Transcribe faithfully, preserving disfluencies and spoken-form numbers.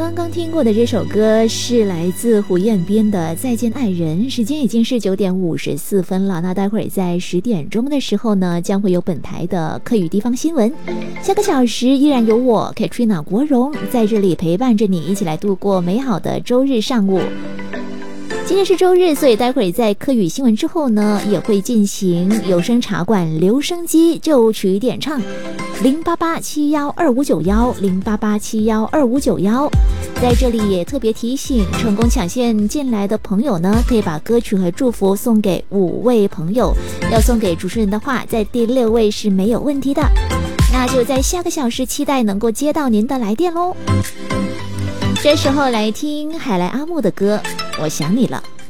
刚刚听过的这首歌是来自胡彦斌的《再见爱人》，时间已经是九点五十四分了。那待会儿在十点钟的时候呢，将会有本台的客语地方新闻。下个小时依然有我 Katrina 国荣在这里陪伴着你，一起来度过美好的周日上午。今天是周日，所以待会儿在客语新闻之后呢，也会进行有声茶馆留声机就曲点唱，零八八七幺二五九幺零八八七幺二五九幺。在这里也特别提醒，成功抢线进来的朋友呢，可以把歌曲和祝福送给五位朋友，要送给主持人的话，在第六位是没有问题的。那就在下个小时期待能够接到您的来电喽。这时候来听海莱阿木的歌，我想你了。